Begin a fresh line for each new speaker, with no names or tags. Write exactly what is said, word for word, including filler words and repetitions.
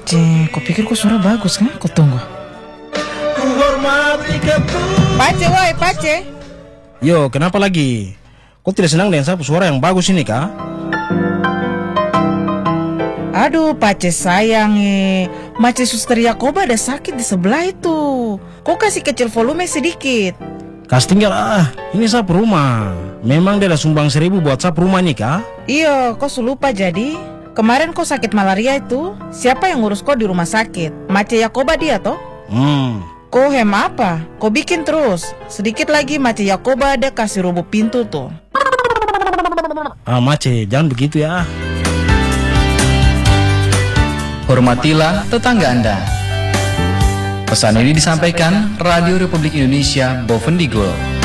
Pace, kau pikir kau suara bagus kan? Kau tunggu. Pace, woi, Pace.
Yo, kenapa lagi? Kau tidak senang dengan sapu suara yang bagus ini, kah?
Aduh, Pace sayang eh. Mace Suster Yakoba ada sakit di sebelah itu. Kau kasih kecil volume sedikit.
Kasih tinggal ah, ini sapu rumah. Memang dia ada sumbang seribu buat sapu rumah nih, kah?
Iya, kau lupa jadi. Kemarin kau sakit malaria itu, siapa yang ngurus kau di rumah sakit? Mace Yakoba dia toh?
Hmm.
Kau hem apa? Kau bikin terus. Sedikit lagi Mace Yakoba ada kasih roboh pintu tuh.
Ah, Mace, jangan begitu ya.
Hormatilah tetangga Anda. Pesan ini disampaikan Radio Republik Indonesia Bovendigul.